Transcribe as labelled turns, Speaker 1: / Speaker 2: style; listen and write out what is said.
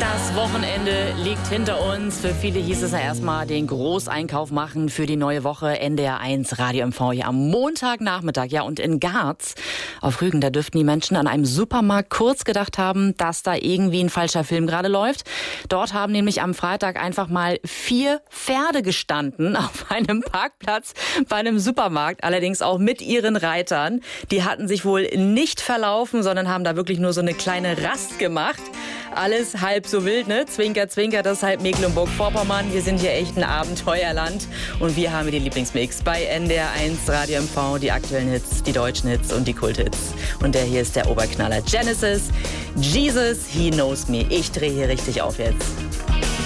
Speaker 1: Das Wochenende liegt hinter uns. Für viele hieß es ja erstmal den Großeinkauf machen für die neue Woche. NDR 1 Radio MV hier am Montagnachmittag. Ja, und in Garz auf Rügen, da dürften die Menschen an einem Supermarkt kurz gedacht haben, dass da irgendwie ein falscher Film gerade läuft. Dort haben nämlich am Freitag einfach mal 4 Pferde gestanden auf einem Parkplatz bei einem Supermarkt. Allerdings auch mit ihren Reitern. Die hatten sich wohl nicht verlaufen, sondern haben da wirklich nur so eine kleine Rast gemacht. Alles halb so wild, ne? Zwinker, zwinker, das ist halt Mecklenburg-Vorpommern. Wir sind hier echt ein Abenteuerland. Und wir haben die Lieblingsmix bei NDR 1 Radio MV. Die aktuellen Hits, die deutschen Hits und die Kulthits. Und der hier ist der Oberknaller. Genesis, Jesus, He Knows Me. Ich drehe hier richtig auf jetzt.